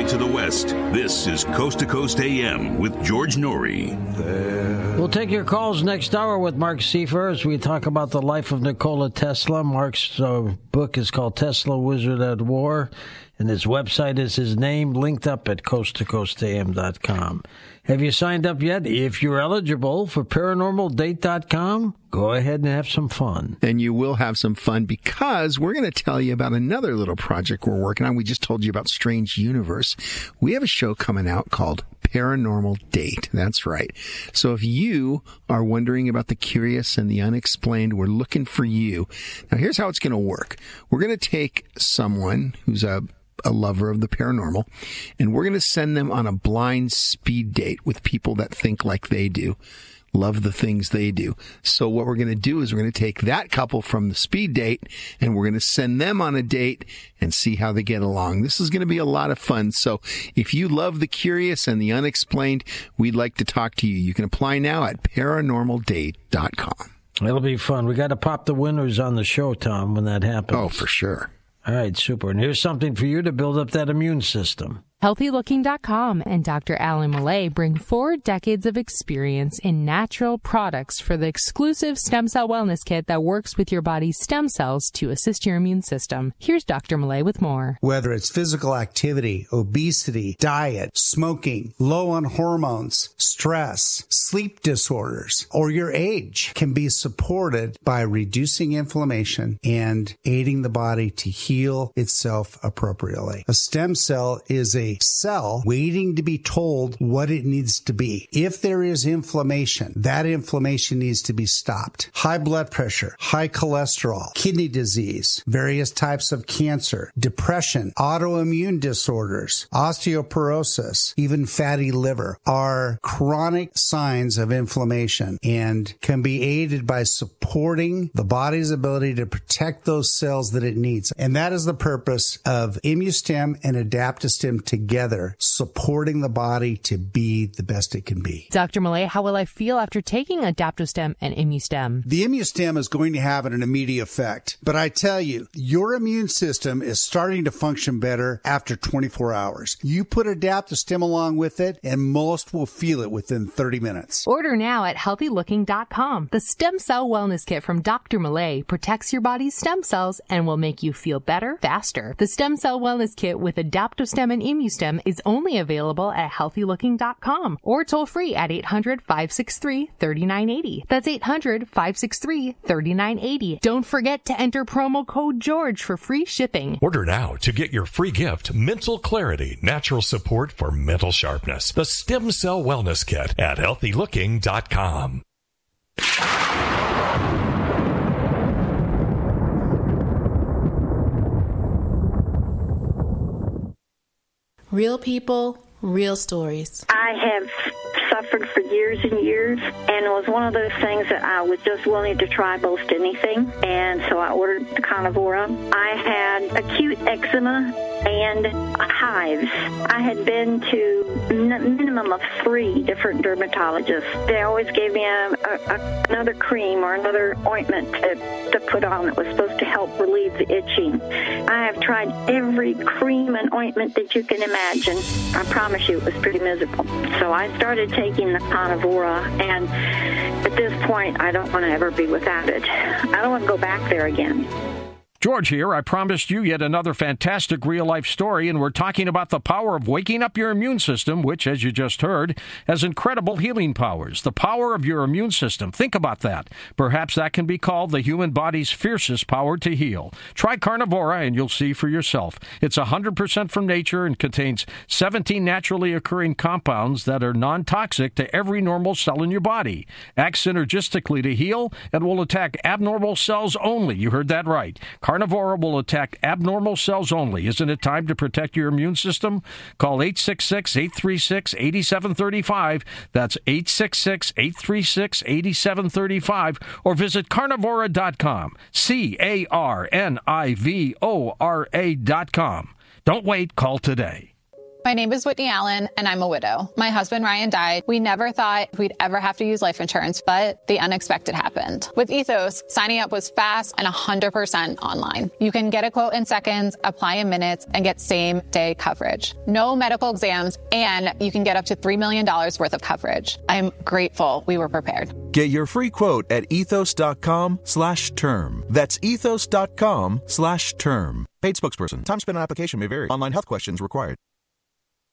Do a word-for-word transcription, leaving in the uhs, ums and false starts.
to the West. This is Coast to Coast A M with George Norrie. We'll take your calls next hour with Mark Seifer as we talk about the life of Nikola Tesla. Mark's uh, book is called Tesla, Wizard at War, and his website is his name, linked up at coast to coast a m dot com. Have you signed up yet? If you're eligible for paranormal date dot com, go ahead and have some fun. And you will have some fun because we're going to tell you about another little project we're working on. We just told you about Strange Universe. We have a show coming out called Paranormal Date. That's right. So if you are wondering about the curious and the unexplained, we're looking for you. Now, here's how it's going to work. We're going to take someone who's a a lover of the paranormal, and we're going to send them on a blind speed date with people that think like they do, love the things they do. So what we're going to do is we're going to take that couple from the speed date, and we're going to send them on a date and see how they get along. This is going to be a lot of fun. So if you love the curious and the unexplained, we'd like to talk to you. You can apply now at paranormal date dot com. It'll be fun. We got to pop the winners on the show, Tom, when that happens. Oh, for sure. All right, super. And here's something for you to build up that immune system. Healthy Looking dot com and Doctor Alan Millay bring four decades of experience in natural products for the exclusive Stem Cell Wellness Kit that works with your body's stem cells to assist your immune system. Here's Doctor Millay with more. Whether it's physical activity, obesity, diet, smoking, low on hormones, stress, sleep disorders, or your age can be supported by reducing inflammation and aiding the body to heal itself appropriately. A stem cell is a cell waiting to be told what it needs to be. If there is inflammation, that inflammation needs to be stopped. High blood pressure, high cholesterol, kidney disease, various types of cancer, depression, autoimmune disorders, osteoporosis, even fatty liver are chronic signs of inflammation and can be aided by supporting the body's ability to protect those cells that it needs. And that is the purpose of ImmuStem and AdaptoStem together. Together, supporting the body to be the best it can be. Doctor Millay, how will I feel after taking AdaptoStem and ImmuStem? The ImmuStem is going to have an immediate effect. But I tell you, your immune system is starting to function better after twenty-four hours. You put AdaptoStem along with it, and most will feel it within thirty minutes. Order now at Healthy Looking dot com. The Stem Cell Wellness Kit from Doctor Millay protects your body's stem cells and will make you feel better faster. The Stem Cell Wellness Kit with AdaptoStem and ImmuStem is only available at Healthy Looking dot com or toll free at eight hundred, five six three, three nine eight zero. That's eight hundred, five six three, three nine eight zero. Don't forget to enter promo code George for free shipping. Order now to get your free gift, Mental Clarity, Natural Support for Mental Sharpness. The Stem Cell Wellness Kit at Healthy Looking dot com. Real people, real stories. I have suffered for years and years, and it was one of those things that I was just willing to try most anything, and so I ordered the Carnivora. I had acute eczema and hives. I had been to a minimum of three different dermatologists. They always gave me a, a, another cream or another ointment to, to put on that was supposed to help relieve the itching. I have tried every cream and ointment that you can imagine. I promise you it was pretty miserable. So I started taking the Carnivora, and at this point, I don't want to ever be without it. I don't want to go back there again. George here. I promised you yet another fantastic real-life story, and we're talking about the power of waking up your immune system, which, as you just heard, has incredible healing powers. The power of your immune system. Think about that. Perhaps that can be called the human body's fiercest power to heal. Try Carnivora, and you'll see for yourself. It's one hundred percent from nature and contains seventeen naturally occurring compounds that are non-toxic to every normal cell in your body. Acts synergistically to heal and will attack abnormal cells only. You heard that right. Carnivora will attack abnormal cells only. Isn't it time to protect your immune system? Call eight six six, eight three six, eight seven three five. That's eight six six, eight three six, eight seven three five. Or visit carnivora dot com. C A R N I V O R A dot com. Don't wait. Call today. My name is Whitney Allen, and I'm a widow. My husband, Ryan, died. We never thought we'd ever have to use life insurance, but the unexpected happened. With Ethos, signing up was fast and one hundred percent online. You can get a quote in seconds, apply in minutes, and get same-day coverage. No medical exams, and you can get up to three million dollars worth of coverage. I'm grateful we were prepared. Get your free quote at ethos.com slash term. That's ethos.com slash term. Paid spokesperson. Time spent on application may vary. Online health questions required.